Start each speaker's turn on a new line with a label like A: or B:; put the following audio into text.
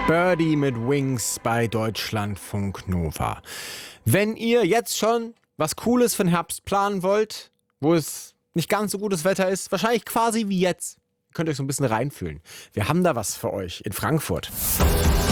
A: Birdie mit Wings bei Deutschlandfunk Nova. Wenn ihr jetzt schon was Cooles für den Herbst planen wollt, wo es nicht ganz so gutes Wetter ist, wahrscheinlich quasi wie jetzt, könnt ihr euch so ein bisschen reinfühlen. Wir haben da was für euch in Frankfurt.